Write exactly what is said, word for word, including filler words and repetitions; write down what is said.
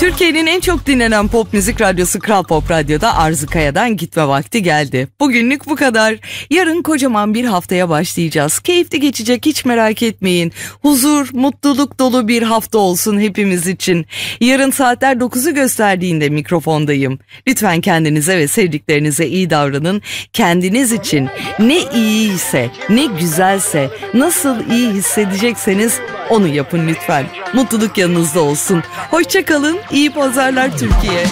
Türkiye'nin en çok dinlenen pop müzik radyosu Kral Pop Radyo'da Arzu Kaya'dan gitme vakti geldi. Bugünlük bu kadar. Yarın kocaman bir haftaya başlayacağız. Keyifli geçecek, hiç merak etmeyin. Huzur, mutluluk dolu bir hafta olsun hepimiz için. Yarın saatler dokuzu gösterdiğinde mikrofondayım. Lütfen kendinize ve sevdiklerinize iyi davranın. Kendiniz için ne iyiyse, ne güzelse, nasıl iyi hissedecekseniz onu yapın lütfen. Mutluluk yanınızda olsun. Hoşça kalın. İyi pazarlar Türkiye.